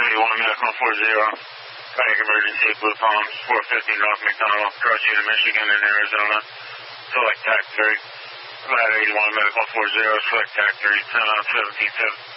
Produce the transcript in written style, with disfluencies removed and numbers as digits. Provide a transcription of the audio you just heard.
81 Medical 40. Cardiac emergency, Blue Palms, 450 North McDonald, cross unit Michigan and Arizona. Select TAC 3. Flat 81 Medical 40, select TAC 3, 10 on 17